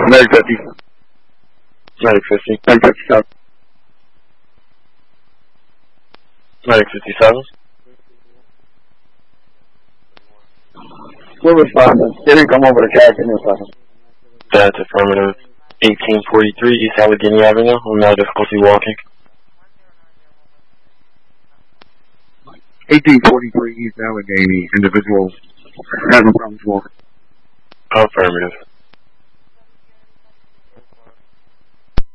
Medic 50. Medic 50. Medic 57. Medic 57. We're responding. They didn't come over to CAC in this time. That's affirmative. 1843 East Allegheny Avenue. I'm now difficulty walking. 1843 East Allegheny. Individuals having problems walking. Affirmative.